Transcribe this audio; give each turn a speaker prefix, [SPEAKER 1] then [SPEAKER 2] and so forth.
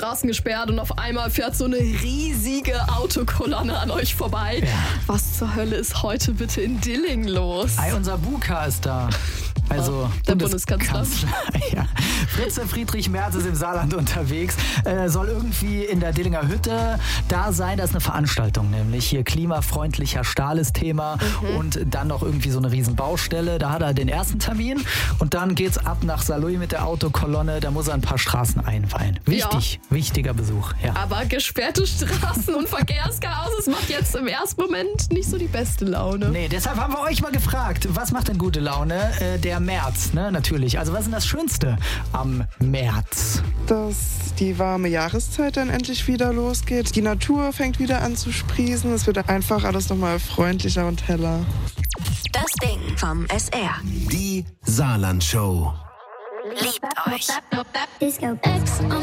[SPEAKER 1] Straßen gesperrt und auf einmal fährt so eine riesige Autokolonne an euch vorbei.
[SPEAKER 2] Ja.
[SPEAKER 1] Was zur Hölle ist heute bitte in Dillingen los?
[SPEAKER 2] Unser Buka ist da. Also
[SPEAKER 1] der Bundeskanzler.
[SPEAKER 2] Ja. Fritze Friedrich Merz ist im Saarland unterwegs. Soll irgendwie in der Dillinger Hütte da sein. Da ist eine Veranstaltung, nämlich hier klimafreundlicher Stahl ist Thema und dann noch irgendwie so eine riesen Baustelle. Da hat er den ersten Termin und dann geht's ab nach Saarlouis mit der Autokolonne. Da muss er ein paar Straßen einweihen. Wichtiger Besuch. Ja.
[SPEAKER 1] Aber gesperrte Straßen und Verkehrschaos, es macht jetzt im ersten Moment nicht so die beste Laune.
[SPEAKER 2] Nee, deshalb haben wir euch mal gefragt, was macht denn gute Laune? Der März, ne, natürlich. Also was ist denn das Schönste am März?
[SPEAKER 3] Dass die warme Jahreszeit dann endlich wieder losgeht. Die Natur fängt wieder an zu sprießen. Es wird einfach alles nochmal freundlicher und heller.
[SPEAKER 4] Das Ding vom SR.
[SPEAKER 5] Die Saarland-Show.
[SPEAKER 4] Liebt euch.
[SPEAKER 6] Disco X on